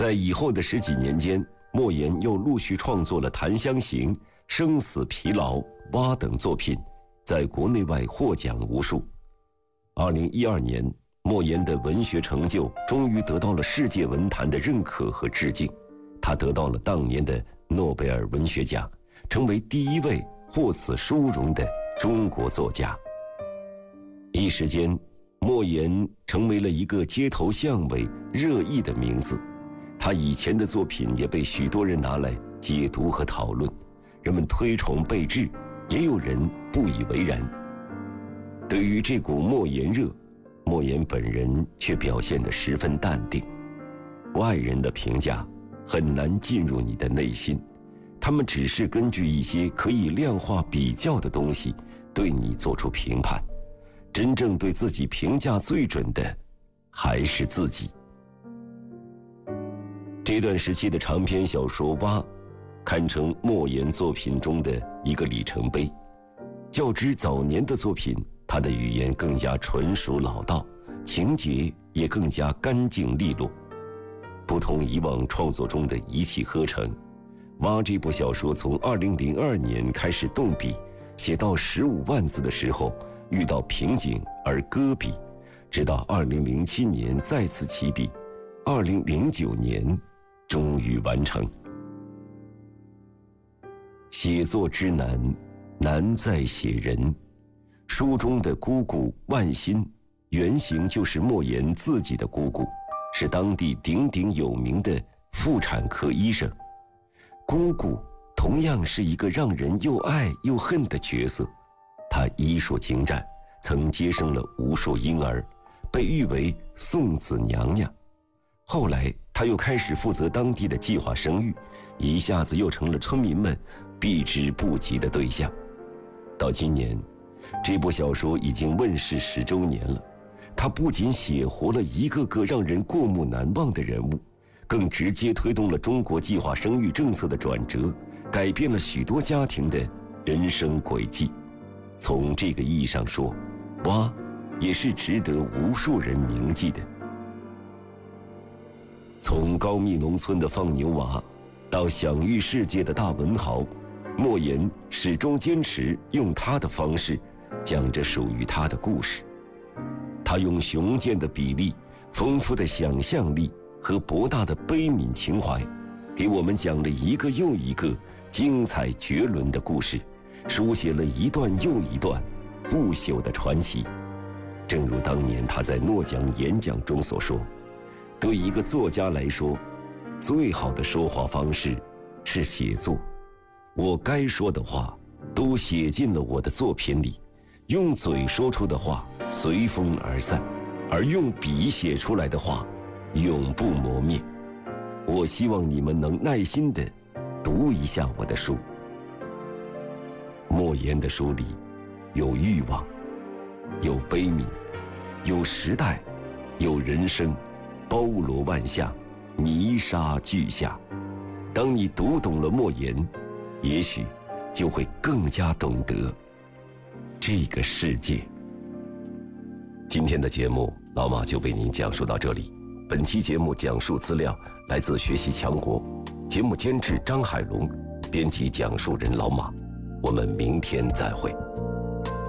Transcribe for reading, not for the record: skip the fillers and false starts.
在以后的十几年间，莫言又陆续创作了《檀香刑》《生死疲劳》《蛙》等作品，在国内外获奖无数。2012年，莫言的文学成就终于得到了世界文坛的认可和致敬，他得到了当年的诺贝尔文学奖，成为第一位获此殊荣的中国作家。一时间，莫言成为了一个街头巷尾热议的名字，他以前的作品也被许多人拿来解读和讨论，人们推崇备至，也有人不以为然。对于这股莫言热，莫言本人却表现得十分淡定。外人的评价很难进入你的内心，他们只是根据一些可以量化比较的东西对你做出评判，真正对自己评价最准的还是自己。这段时期的长篇小说《蛙》堪称莫言作品中的一个里程碑。较之早年的作品，他的语言更加纯熟老道，情节也更加干净利落。不同以往创作中的一气呵成，《蛙》这部小说从2002年开始动笔，写到15万字的时候遇到瓶颈而搁笔，直到2007年再次起笔，2009年终于完成。写作之难，难在写人。书中的姑姑万欣，原型就是莫言自己的姑姑，是当地鼎鼎有名的妇产科医生。姑姑同样是一个让人又爱又恨的角色，她医术精湛，曾接生了无数婴儿，被誉为送子娘娘。后来她又开始负责当地的计划生育，一下子又成了村民们避之不及的对象。到今年，这部小说已经问世10周年了，它不仅写活了一个个让人过目难忘的人物，更直接推动了中国计划生育政策的转折，改变了许多家庭的人生轨迹。从这个意义上说，《蛙》也是值得无数人铭记的。从高密农村的放牛娃，到享誉世界的大文豪，莫言始终坚持用他的方式讲着属于他的故事。他用雄健的笔力、丰富的想象力和博大的悲悯情怀，给我们讲了一个又一个精彩绝伦的故事，书写了一段又一段不朽的传奇。正如当年他在诺奖演讲中所说，对一个作家来说，最好的说话方式是写作。我该说的话都写进了我的作品里，用嘴说出的话随风而散，而用笔写出来的话永不磨灭。我希望你们能耐心地读一下我的书。莫言的书里有欲望，有悲悯，有时代，有人生，包罗万象，泥沙俱下。当你读懂了莫言，也许就会更加懂得这个世界。今天的节目，老马就为您讲述到这里。本期节目讲述资料来自学习强国，节目监制张海龙，编辑讲述人老马。我们明天再会。